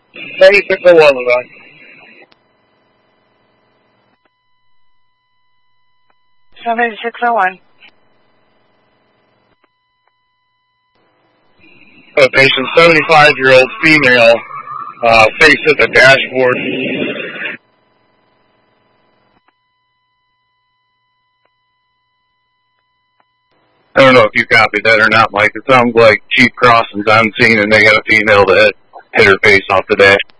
Hey, 601, Levi. Somebody 601. A patient, 75-year-old female, face at the dashboard. I don't know if you copied that or not, Mike. It sounds like Chief Crossing's on scene and they got a female that hit her face off the dash.